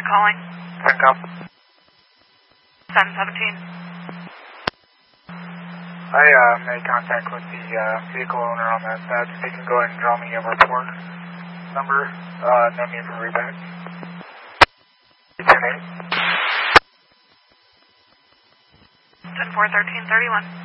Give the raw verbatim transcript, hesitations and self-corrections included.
ten calling. ten com. seven seventeen. I uh, made contact with the uh, vehicle owner on that side. They can go ahead and draw me a report number. Uh, no need for reback. ten eight. ten four thirteen thirty-one.